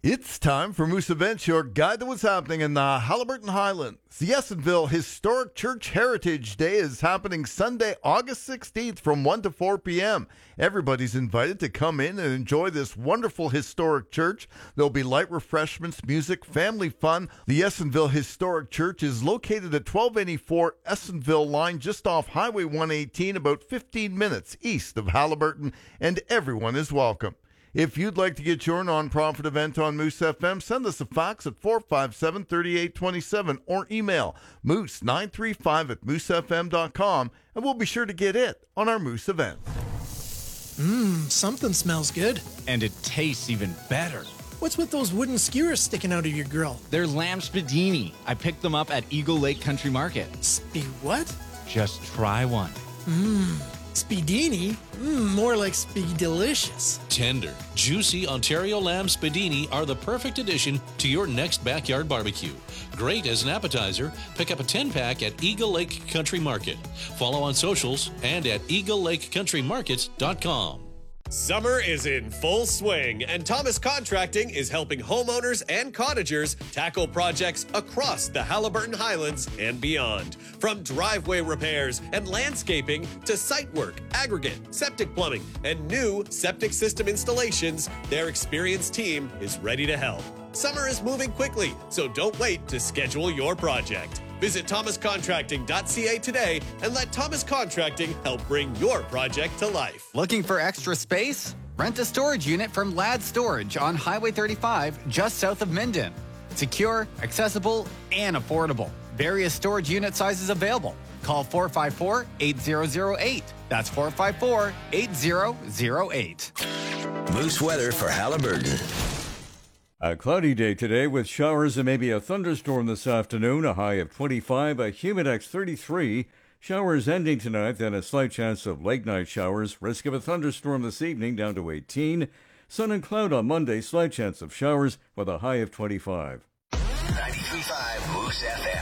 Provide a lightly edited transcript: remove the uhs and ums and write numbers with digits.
It's time for Moose Events, your guide to what's happening in the Haliburton Highlands. The Essenville Historic Church Heritage Day is happening Sunday, August 16th from 1 to 4 p.m. Everybody's invited to come in and enjoy this wonderful historic church. There'll be light refreshments, music, family fun. The Essenville Historic Church is located at 1284 Essenville Line, just off Highway 118, about 15 minutes east of Haliburton, and everyone is welcome. If you'd like to get your nonprofit event on Moose FM, send us a fax at 457-3827 or email moose935@moosefm.com, and we'll be sure to get it on our Moose event. Something smells good. And it tastes even better. What's with those wooden skewers sticking out of your grill? They're lamb spadini. I picked them up at Eagle Lake Country Market. What? Just try one. Speedini? More like Speed-delicious. Tender, juicy Ontario lamb spadini are the perfect addition to your next backyard barbecue. Great as an appetizer. Pick up a 10-pack at Eagle Lake Country Market. Follow on socials and at eaglelakecountrymarkets.com. Summer is in full swing, and Thomas Contracting is helping homeowners and cottagers tackle projects across the Haliburton Highlands and beyond. From driveway repairs and landscaping to site work, aggregate, septic plumbing, and new septic system installations, their experienced team is ready to help. Summer is moving quickly, so don't wait to schedule your project. Visit thomascontracting.ca today and let Thomas Contracting help bring your project to life. Looking for extra space? Rent a storage unit from Ladd Storage on Highway 35, just south of Minden. Secure, accessible, and affordable. Various storage unit sizes available. Call 454-8008. That's 454-8008. Moose weather for Haliburton. A cloudy day today with showers and maybe a thunderstorm this afternoon, a high of 25, a humidex 33. Showers ending tonight, then a slight chance of late-night showers. Risk of a thunderstorm this evening down to 18. Sun and cloud on Monday, slight chance of showers with a high of 25. 93.5 Moose FM.